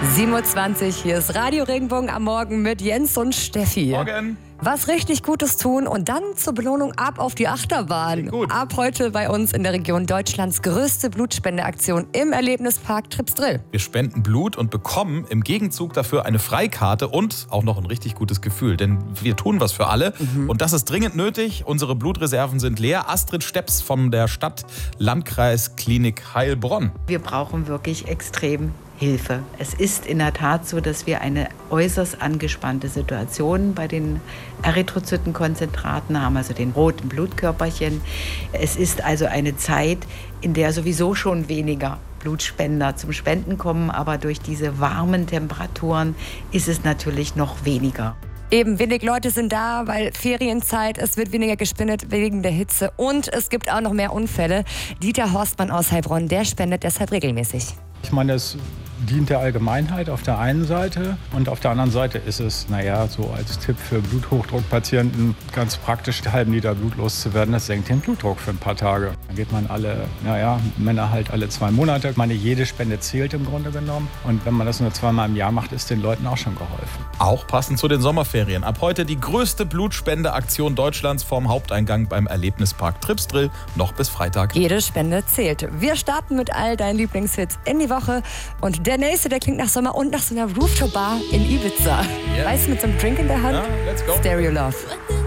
7:20 Uhr, hier ist Radio Regenbogen am Morgen mit Jens und Steffi. Morgen. Was richtig Gutes tun und dann zur Belohnung ab auf die Achterbahn. Gut. Ab heute bei uns in der Region Deutschlands größte Blutspendeaktion im Erlebnispark Tripsdrill. Wir spenden Blut und bekommen im Gegenzug dafür eine Freikarte und auch noch ein richtig gutes Gefühl. Denn wir tun was für alle und das ist dringend nötig. Unsere Blutreserven sind leer. Astrid Steps von der Stadt-Landkreis-Klinik Heilbronn. Wir brauchen wirklich extrem Hilfe. Es ist in der Tat so, dass wir eine äußerst angespannte Situation bei den Erythrozytenkonzentraten haben, also den roten Blutkörperchen. Es ist also eine Zeit, in der sowieso schon weniger Blutspender zum Spenden kommen, aber durch diese warmen Temperaturen ist es natürlich noch weniger. Eben, wenig Leute sind da, weil Ferienzeit, es wird weniger gespendet wegen der Hitze und es gibt auch noch mehr Unfälle. Dieter Horstmann aus Heilbronn, der spendet deshalb regelmäßig. Ich meine, es dient der Allgemeinheit auf der einen Seite und auf der anderen Seite ist es, so als Tipp für Bluthochdruckpatienten ganz praktisch, einen halben Liter Blut loszuwerden. Das senkt den Blutdruck für ein paar Tage. Dann geht man Männer halt alle 2 Monate. Ich meine, jede Spende zählt im Grunde genommen. Und wenn man das nur 2-mal im Jahr macht, ist den Leuten auch schon geholfen. Auch passend zu den Sommerferien. Ab heute die größte Blutspendeaktion Deutschlands vorm Haupteingang beim Erlebnispark Tripsdrill. Noch bis Freitag. Jede Spende zählt. Wir starten mit all deinen Lieblingshits in die Woche und der nächste, der klingt nach Sommer und nach so einer Rooftop-Bar in Ibiza. Yeah. Weißt du, mit so einem Drink in der Hand? Ja, let's go. Stereo Love.